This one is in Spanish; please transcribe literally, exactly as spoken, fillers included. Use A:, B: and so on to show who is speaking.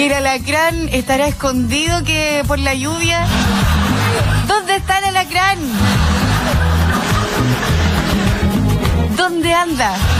A: El alacrán estará escondido que por la lluvia. ¿Dónde está el alacrán? ¿Dónde anda?